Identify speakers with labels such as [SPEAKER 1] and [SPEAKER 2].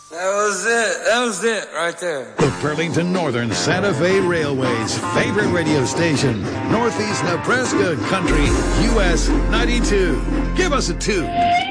[SPEAKER 1] That was it right there.
[SPEAKER 2] The Burlington Northern Santa Fe Railway's favorite radio station, Northeast Nebraska Country, US 92. Give us a 2.